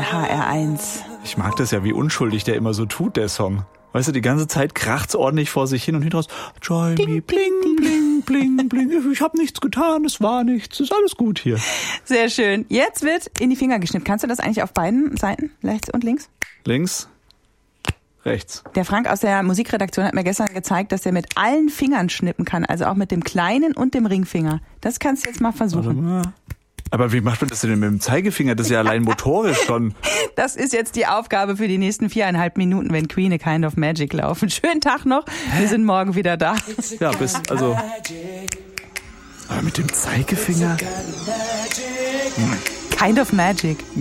HR1. Ich mag das ja, wie unschuldig der immer so tut, der Song. Weißt du, die ganze Zeit kracht's ordentlich vor sich hin und hinten raus. Join me, bling, bling, bling, bling. Ich hab nichts getan, es war nichts, ist alles gut hier. Sehr schön. Jetzt wird in die Finger geschnippt. Kannst du das eigentlich auf beiden Seiten, rechts und links? Links, rechts. Der Frank aus der Musikredaktion hat mir gestern gezeigt, dass er mit allen Fingern schnippen kann, also auch mit dem kleinen und dem Ringfinger. Das kannst du jetzt mal versuchen. Aber wie macht man das denn mit dem Zeigefinger? Das ist ja allein motorisch schon. Das ist jetzt die Aufgabe für die nächsten 4,5 Minuten, wenn Queen a Kind of Magic laufen. Schönen Tag noch. Wir sind morgen wieder da. Ja, aber mit dem Zeigefinger? Kind of Magic.